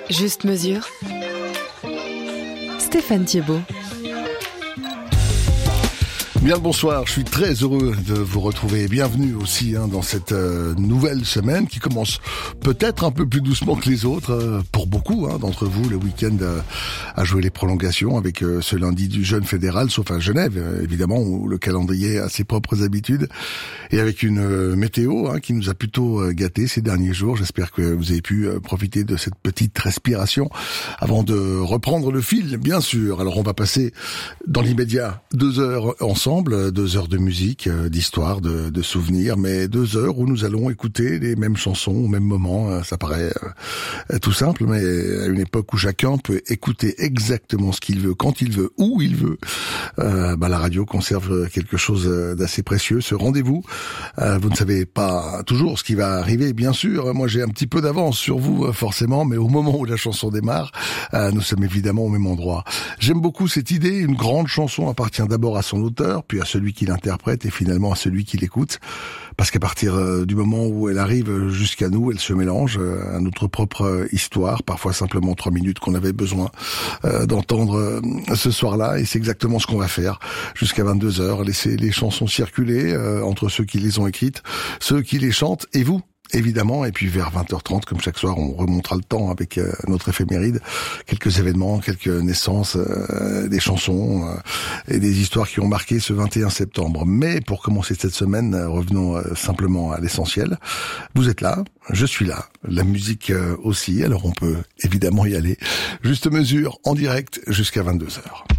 Juste mesure. Stéphane Thiebaud. Bien le bonsoir, je suis très heureux de vous retrouver. Bienvenue aussi dans cette nouvelle semaine qui commence peut-être un peu plus doucement que les autres. Pour beaucoup d'entre vous, le week-end a joué les prolongations avec ce lundi du jeûne fédéral, sauf à Genève, évidemment, où le calendrier a ses propres habitudes. Et avec une météo qui nous a plutôt gâtés ces derniers jours. J'espère que vous avez pu profiter de cette petite respiration avant de reprendre le fil, bien sûr. Alors on va passer dans l'immédiat 2 heures ensemble. 2 heures de musique, d'histoire, de souvenirs, mais 2 heures où nous allons écouter les mêmes chansons au même moment. Ça paraît tout simple, mais à une époque où chacun peut écouter exactement ce qu'il veut, quand il veut, où il veut, la radio conserve quelque chose d'assez précieux. Ce rendez-vous, vous ne savez pas toujours ce qui va arriver, bien sûr. Moi, j'ai un petit peu d'avance sur vous, forcément, mais au moment où la chanson démarre, nous sommes évidemment au même endroit. J'aime beaucoup cette idée. Une grande chanson appartient d'abord à son auteur, puis à celui qui l'interprète et finalement à celui qui l'écoute. Parce qu'à partir du moment où elle arrive jusqu'à nous, elle se mélange à notre propre histoire, parfois simplement 3 minutes qu'on avait besoin d'entendre ce soir-là. Et c'est exactement ce qu'on va faire jusqu'à 22 heures. Laisser les chansons circuler entre ceux qui les ont écrites, ceux qui les chantent et vous. Évidemment, et puis vers 20h30, comme chaque soir, on remontera le temps avec notre éphéméride, quelques événements, quelques naissances, des chansons et des histoires qui ont marqué ce 21 septembre. Mais pour commencer cette semaine, revenons simplement à l'essentiel. Vous êtes là, je suis là, la musique aussi, alors on peut évidemment y aller. Juste mesure, en direct, jusqu'à 22h.